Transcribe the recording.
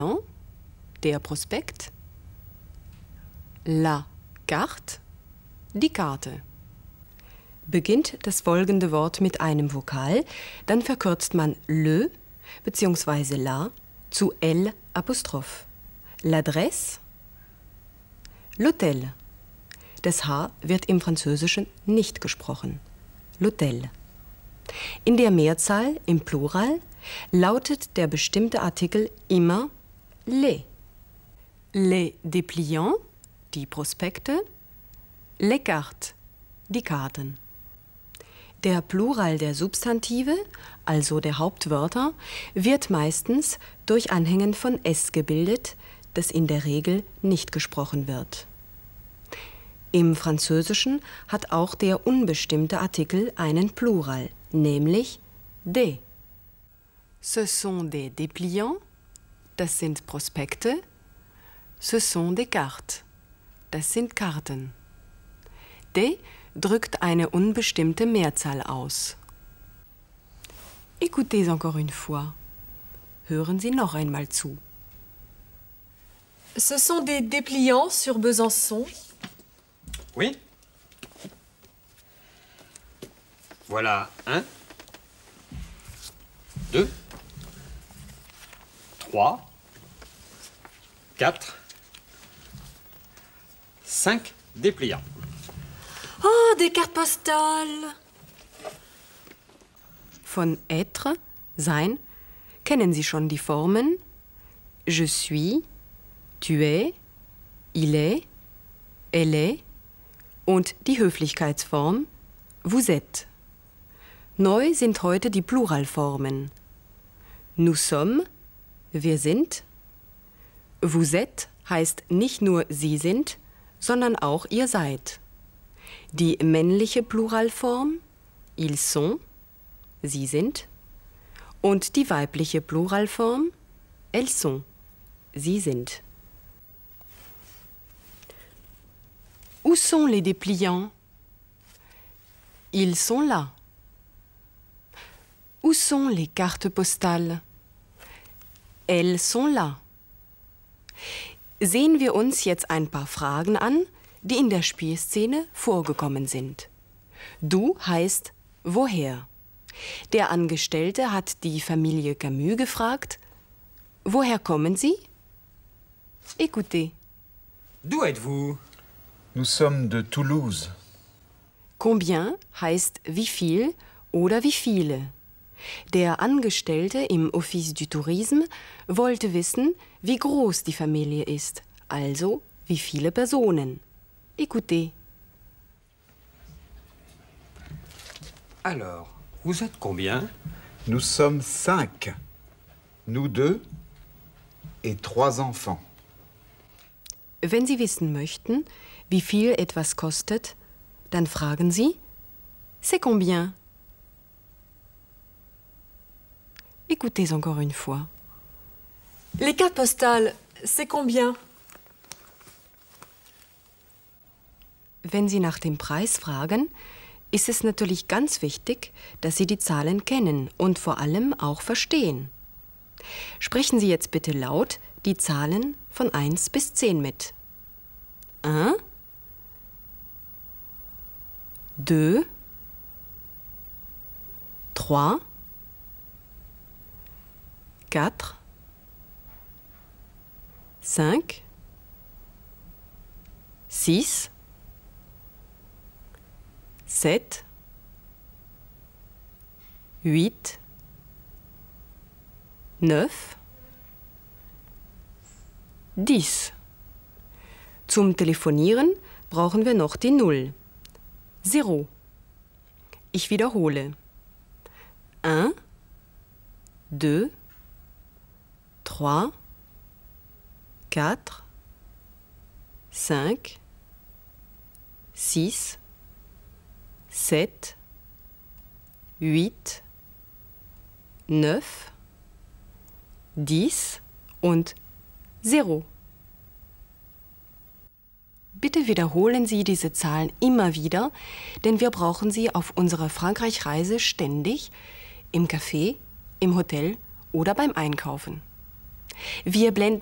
der Prospekt. La carte, die Karte. Beginnt das folgende Wort mit einem Vokal, dann verkürzt man le bzw. la zu L'. L'adresse, l'hôtel. Das H wird im Französischen nicht gesprochen. L'hôtel. In der Mehrzahl, im Plural, lautet der bestimmte Artikel immer les. Les dépliants, die Prospekte, les cartes, die Karten. Der Plural der Substantive, also der Hauptwörter, wird meistens durch Anhängen von S gebildet, das in der Regel nicht gesprochen wird. Im Französischen hat auch der unbestimmte Artikel einen Plural, nämlich des. Ce sont des dépliants, das sind Prospekte. Ce sont des cartes, das sind Karten. Des drückt eine unbestimmte Mehrzahl aus. Écoutez encore une fois. Hören Sie noch einmal zu. Ce sont des dépliants sur Besançon. Oui. Voilà 1, 2, 3, 4, 5 dépliants. Oh, des cartes postales. Von être, sein, kennen Sie schon die Formen je suis, tu es, il est, elle est und die Höflichkeitsform vous êtes. Neu sind heute die Pluralformen. Nous sommes, wir sind. Vous êtes heißt nicht nur Sie sind, sondern auch ihr seid. Die männliche Pluralform, ils sont, sie sind, und die weibliche Pluralform, elles sont, sie sind. Où sont les dépliants? Ils sont là. Où sont les cartes postales? Elles sont là. Sehen wir uns jetzt ein paar Fragen an, die in der Spielszene vorgekommen sind. Du heißt woher? Der Angestellte hat die Familie Camus gefragt, woher kommen Sie? Écoutez. D'où êtes-vous? Nous sommes de Toulouse. Combien heißt wie viel oder wie viele. Der Angestellte im Office du Tourisme wollte wissen, wie groß die Familie ist, also wie viele Personen. Écoutez. Alors, vous êtes combien? Nous sommes 5. Nous 2 et 3 enfants. Wenn Sie wissen möchten, wie viel etwas kostet, dann fragen Sie, c'est combien? Écoutez encore une fois. Les cartes postales, c'est combien? Wenn Sie nach dem Preis fragen, ist es natürlich ganz wichtig, dass Sie die Zahlen kennen und vor allem auch verstehen. Sprechen Sie jetzt bitte laut die Zahlen von 1 bis 10 mit. 1, 2, 3, 4, 5, 6, 7, 8, 9, 10. Zum Telefonieren brauchen wir noch die 0. 0. Ich wiederhole. 1, 2, 3, 4, 5, 6, 7, 8, 9, 10 und 0. Bitte wiederholen Sie diese Zahlen immer wieder, denn wir brauchen sie auf unserer Frankreich-Reise ständig, im Café, im Hotel oder beim Einkaufen. Wir blenden